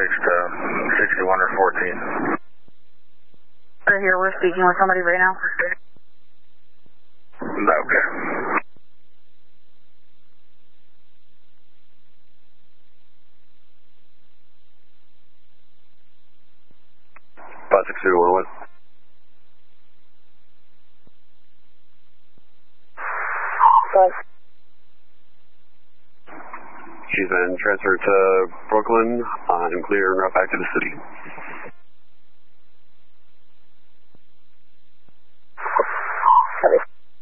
to 61 or 14. Right here, we're speaking with somebody right now. Okay. Five, 6, 2, 1, 1. She's been transferred to Brooklyn and clear and route back to the city. Copy.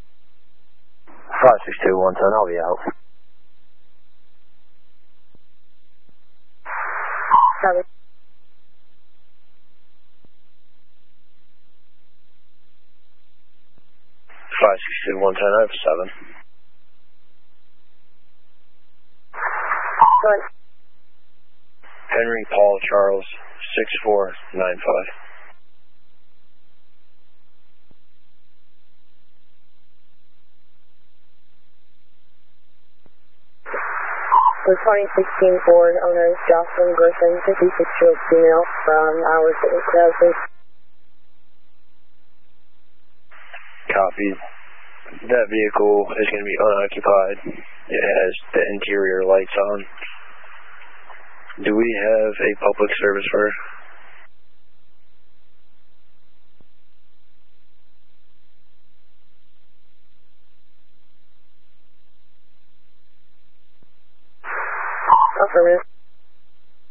562-110, I'll be out. Copy. Five 62110, I have 7. Good. Henry Paul Charles 6495. The 2016 Ford owner is Jocelyn Griffin, 56-year-old female from our city. Copy. That vehicle is going to be unoccupied. It has the interior lights on. Do we have a public service for her? Affirmative.